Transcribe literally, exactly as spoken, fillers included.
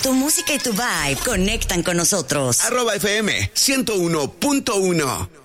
Tu música y tu vibe conectan con nosotros. Arroba F M ciento uno punto uno.